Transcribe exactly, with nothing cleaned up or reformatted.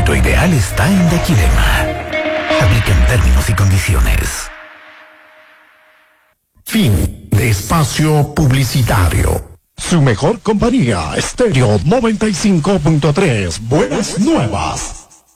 momento ideal está en Daquilema. Aplican términos y condiciones. Fin de espacio publicitario. Su mejor compañía, Estéreo noventa y cinco punto tres. Buenas nuevas.